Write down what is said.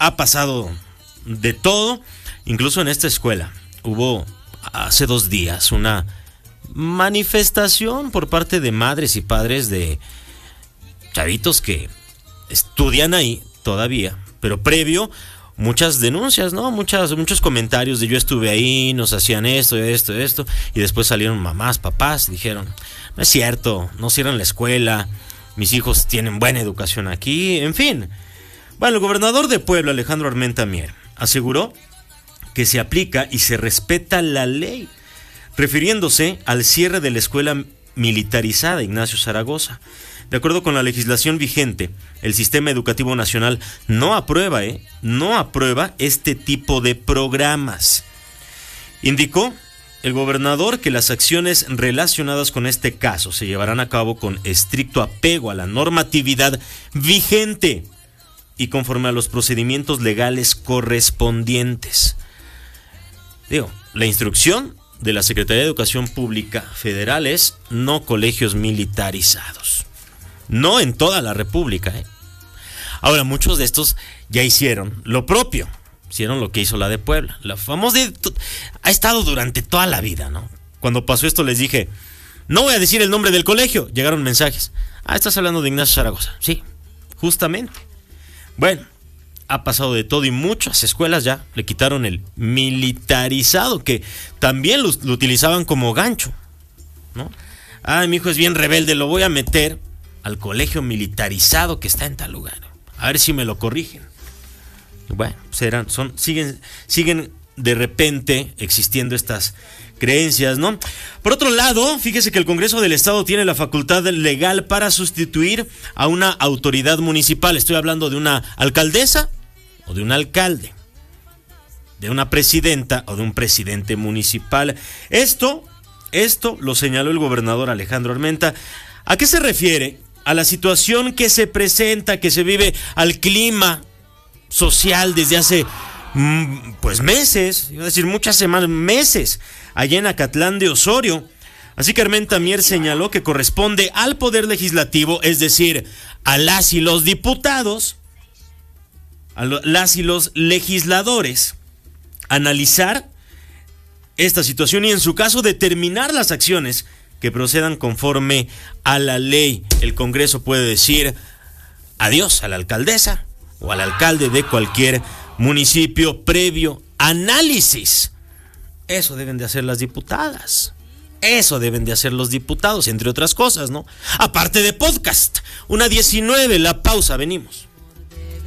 ha pasado de todo, incluso en esta escuela. Hubo hace 2 días una manifestación por parte de madres y padres de chavitos que estudian ahí todavía, pero previo muchas denuncias, ¿no? Muchos comentarios de yo estuve ahí, nos hacían esto, y después salieron mamás, papás, dijeron, no es cierto, no cierran la escuela, mis hijos tienen buena educación aquí, en fin. Bueno, el gobernador de Puebla, Alejandro Armenta Mier, aseguró que se aplica y se respeta la ley, refiriéndose al cierre de la escuela militarizada Ignacio Zaragoza. De acuerdo con la legislación vigente, el Sistema Educativo Nacional no aprueba este tipo de programas. Indicó el gobernador que las acciones relacionadas con este caso se llevarán a cabo con estricto apego a la normatividad vigente y conforme a los procedimientos legales correspondientes. La instrucción de la Secretaría de Educación Pública Federal es no colegios militarizados. No en toda la República, ¿eh? Ahora, muchos de estos ya hicieron lo propio. Hicieron lo que hizo la de Puebla. La famosa ha estado durante toda la vida, ¿no? Cuando pasó esto les dije, no voy a decir el nombre del colegio. Llegaron mensajes. Estás hablando de Ignacio Zaragoza. Sí, justamente. Bueno, ha pasado de todo y muchas escuelas ya le quitaron el militarizado, que también lo utilizaban como gancho, ¿no? Mi hijo es bien rebelde, lo voy a meter al colegio militarizado que está en tal lugar. A ver si me lo corrigen. Bueno, siguen de repente existiendo estas creencias, ¿no? Por otro lado, fíjese que el Congreso del Estado tiene la facultad legal para sustituir a una autoridad municipal. Estoy hablando de una alcaldesa o de un alcalde, de una presidenta o de un presidente municipal. Esto lo señaló el gobernador Alejandro Armenta. ¿A qué se refiere? A la situación que se presenta, que se vive, al clima social desde hace meses, iba a decir muchas semanas, meses, allá en Acatlán de Osorio. Así que Armenta Mier señaló que corresponde al Poder Legislativo, es decir, a las y los diputados, a las y los legisladores, analizar esta situación y en su caso determinar las acciones que procedan conforme a la ley. El Congreso puede decir adiós a la alcaldesa o al alcalde de cualquier municipio previo análisis. Eso deben de hacer las diputadas. Eso deben de hacer los diputados, entre otras cosas, ¿no? Aparte de podcast. 1:19, la pausa, venimos.